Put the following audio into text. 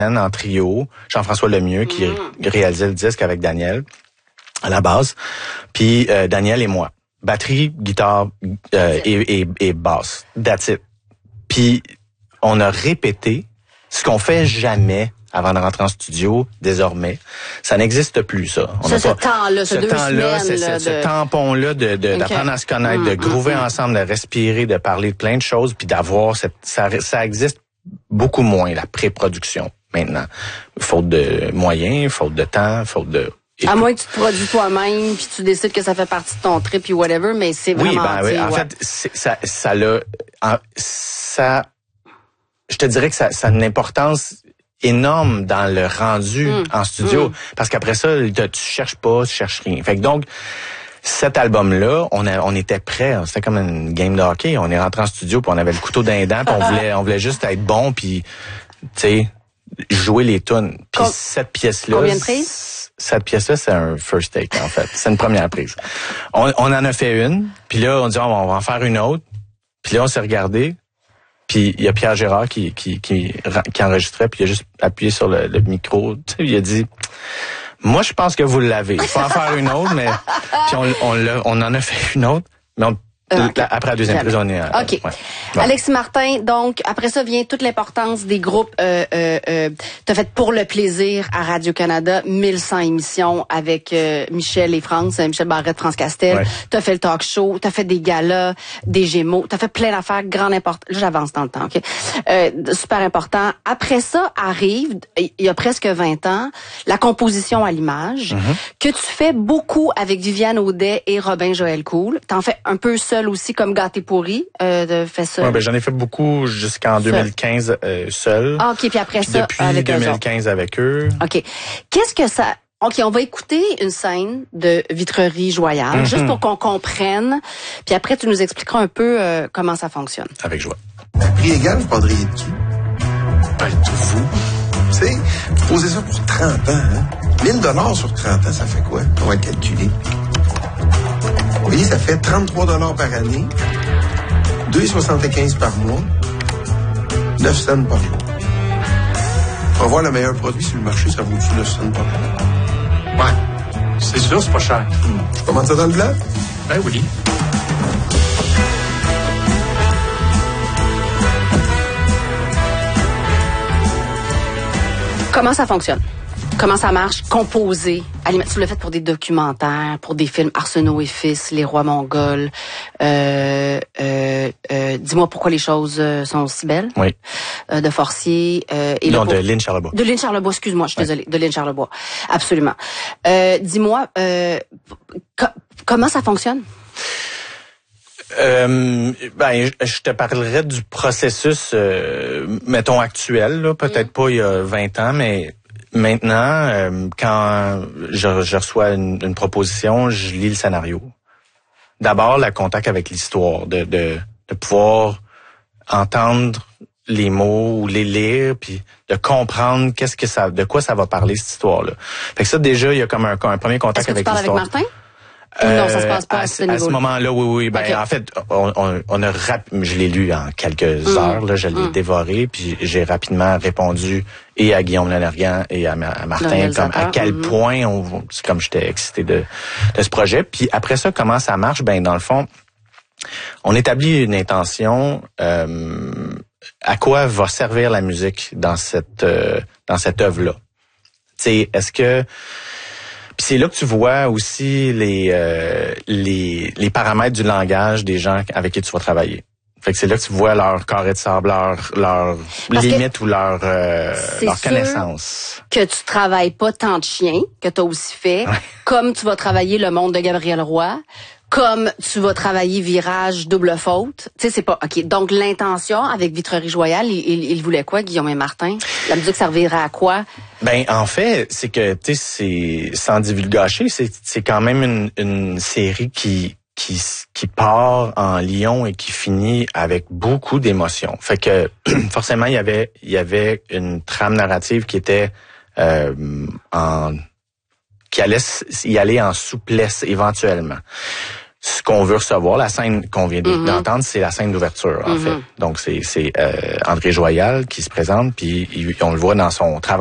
en trio, Jean-François Lemieux qui réalisait le disque avec Daniel à la base, puis Daniel et moi. Batterie, guitare et basse. That's it. Puis on a répété ce qu'on fait jamais avant de rentrer en studio, désormais. Ça n'existe plus, ça. Ce temps-là, ce tampon-là d'apprendre à se connaître, de groover ensemble, de respirer, de parler de plein de choses, puis d'avoir ça existe beaucoup moins, la pré-production, maintenant. Faute de moyens, faute de temps, faute de... À moins que tu te produis toi-même, puis tu décides que ça fait partie de ton trip, puis whatever, mais c'est vraiment... Oui, en fait, je te dirais que ça a une importance énorme dans le rendu en studio, parce qu'après ça, tu cherches rien. Fait que donc, cet album-là, on était prêts, c'était comme une game de hockey, on est rentré en studio, puis on avait le couteau dans les dents, puis on voulait juste être bon, puis, tu sais, jouer les tunes. Puis cette pièce-là... Combien de prises? Cette pièce-là, c'est un first take, en fait. C'est une première prise. On en a fait une, puis là, on dit, on va en faire une autre, puis là, on s'est regardé. Puis il y a Pierre Gérard qui enregistrait, puis il a juste appuyé sur le micro. Tu sais, il a dit, moi je pense que vous l'avez. Il faut en faire une autre, mais puis on en a fait une autre, mais après la deuxième prise, on est... OK. Ouais. Alexis Martin, donc, après ça vient toute l'importance des groupes. T'as fait Pour le plaisir à Radio-Canada, 1100 émissions avec Michel et France, Michel Barrette, France Castel. Ouais. T'as fait le talk show, t'as fait des galas, des Gémeaux, t'as fait plein d'affaires, grande importance. Là, j'avance dans le temps, OK? Super important. Après ça arrive, il y a presque 20 ans, la composition à l'image, que tu fais beaucoup avec Viviane Audet et Robin Joël Cool. T'en fais un peu seul aussi, comme Gâté pourri, fait ça. Ouais, j'en ai fait beaucoup jusqu'en 2015 seul. Ah, OK, puis après ça, depuis avec 2015 avec eux. OK. Qu'est-ce que ça... OK, on va écouter une scène de Vitrerie Joyal, juste pour qu'on comprenne. Puis après, tu nous expliqueras un peu comment ça fonctionne. Avec joie. À prix égal, vous prendriez dessus. Ben, tout vous. Tu sais, vous posez ça pour 30 ans, hein? 1000$ sur 30 ans, ça fait quoi? On va le calculer. Vous voyez, ça fait 33$ par année, 2,75 par mois, 9 cents par jour. On va voir le meilleur produit sur le marché, ça vaut-tu 9 cents par jour? Ouais, c'est sûr, c'est pas cher. Je peux mettre ça dans le blanc? Ben oui. Comment ça fonctionne? Comment ça marche? Composer. Tu l'as fait pour des documentaires, pour des films Arsenault et Fils, Les Rois Mongols. Dis-moi pourquoi les choses sont si belles. Oui. De Forcier. De Lynn Charlebois. De Lynn Charlebois, excuse-moi, je suis désolée. De Lynn Charlebois. Absolument. Dis-moi, comment ça fonctionne? Je te parlerai du processus, mettons, actuel, là, peut-être pas il y a 20 ans, mais maintenant, quand je reçois une proposition, je lis le scénario. D'abord, le contact avec l'histoire, de pouvoir entendre les mots ou les lire, puis de comprendre de quoi ça va parler, cette histoire-là. Fait que ça, déjà, il y a comme un premier contact avec l'histoire. Est-ce que tu parles avec Martin? Non, ça se passe pas à ce niveau. À ce moment-là, oui. Okay. En fait, je l'ai lu en quelques heures, là, je l'ai dévoré, puis j'ai rapidement répondu et à Guillaume Lanergan et à Martin, comme à quel point comme j'étais excité de ce projet. Puis après ça, comment ça marche? Dans le fond, on établit une intention, à quoi va servir la musique dans cette œuvre-là. Tu sais, est-ce que... Puis c'est là que tu vois aussi les paramètres du langage des gens avec qui tu vas travailler. Fait que c'est là que tu vois leur carré de sable, leur limite ou leur connaissance. Que tu travailles pas tant de chiens, que tu as aussi fait, comme tu vas travailler Le Monde de Gabriel Roy, comme tu vas travailler Virage, Double Faute. Tu sais, c'est pas... OK. Donc, l'intention avec Vitrerie Joyal, il voulait quoi, Guillaume et Martin? La musique servirait à quoi? En fait, c'est que, tu sais, sans divulgacher, c'est quand même une série qui part en Lyon et qui finit avec beaucoup d'émotions. Fait que, forcément, il y avait une trame narrative qui était qui allait y aller en souplesse éventuellement. ce qu'on veut recevoir. La scène qu'on vient d'entendre, c'est la scène d'ouverture, en fait. Donc, c'est André Joyal qui se présente, puis on le voit dans son travail